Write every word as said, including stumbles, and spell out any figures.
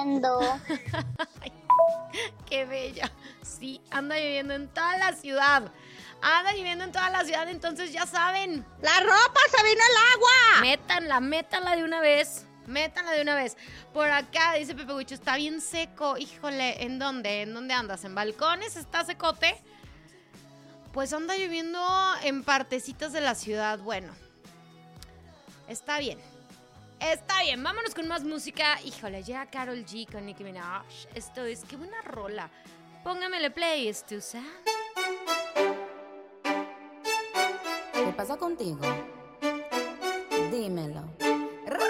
lloviendo. Ay, qué bella. Sí, anda lloviendo en toda la ciudad. Anda lloviendo en toda la ciudad, entonces ya saben. ¡La ropa se vino el agua! Métanla, métanla de una vez. Métanla de una vez. Por acá, dice Pepe Huicho, está bien seco. Híjole, ¿en dónde? ¿En dónde andas? ¿En balcones? ¿Está secote? Pues anda lloviendo en partecitas de la ciudad. Bueno, está bien. Está bien, vámonos con más música. Híjole, ya Karol G con Nicki Minaj. Esto es, qué buena rola. Póngamele play, Estusa. ¿Qué pasa contigo? Dímelo.